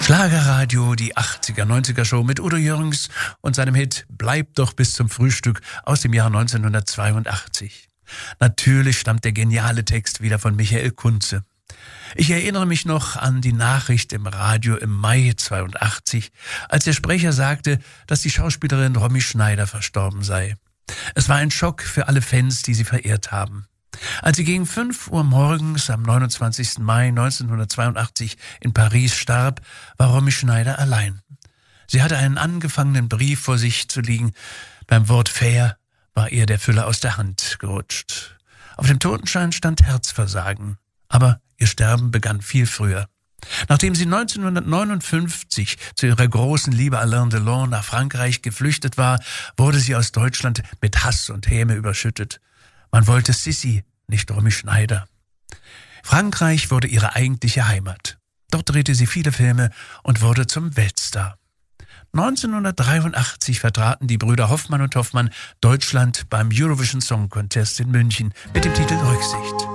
Schlagerradio, die 80er-90er Show mit Udo Jürgens und seinem Hit Bleib doch bis zum Frühstück aus dem Jahr 1982. Natürlich stammt der geniale Text wieder von Michael Kunze. Ich erinnere mich noch an die Nachricht im Radio im Mai 82, als der Sprecher sagte, dass die Schauspielerin Romy Schneider verstorben sei. Es war ein Schock für alle Fans, die sie verehrt haben. Als sie gegen 5 Uhr morgens am 29. Mai 1982 in Paris starb, war Romy Schneider allein. Sie hatte einen angefangenen Brief vor sich zu liegen. Beim Wort Fair war ihr der Füller aus der Hand gerutscht. Auf dem Totenschein stand Herzversagen, aber ihr Sterben begann viel früher. Nachdem sie 1959 zu ihrer großen Liebe Alain Delon nach Frankreich geflüchtet war, wurde sie aus Deutschland mit Hass und Häme überschüttet. Man wollte Sissi, nicht Romy Schneider. Frankreich wurde ihre eigentliche Heimat. Dort drehte sie viele Filme und wurde zum Weltstar. 1983 vertraten die Brüder Hoffmann und Hoffmann Deutschland beim Eurovision Song Contest in München mit dem Titel Rücksicht.